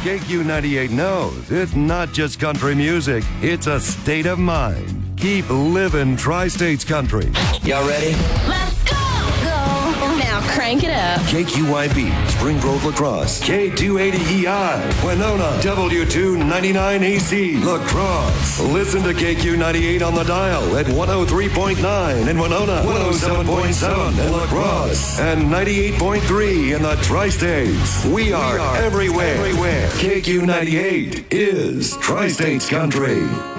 KQ98 knows it's not just country music, it's a state of mind. Keep living Tri-States country. Y'all ready? Let's go! Go! Now crank it up. KQYB, Spring Grove Lacrosse. K280EI, Winona. W299AC, Lacrosse. Listen to KQ98 on the dial at 103.9 in Winona, 107.7 in Lacrosse, and 98.3 in the Tri-States. We are everywhere. KQ98 is Tri-States country.